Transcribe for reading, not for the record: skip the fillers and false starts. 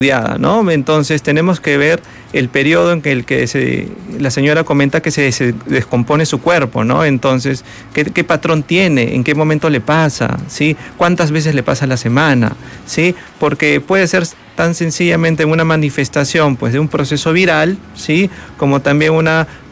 ¿no? Entonces tenemos que ver el periodo en que la señora comenta que se descompone su cuerpo, ¿no? Entonces, ¿qué patrón tiene? ¿En qué momento le pasa? ¿Sí? ¿Cuántas veces le pasa a la semana? ¿Sí? Porque puede ser tan sencillamente una manifestación, pues, de un proceso viral, ¿sí? Como también una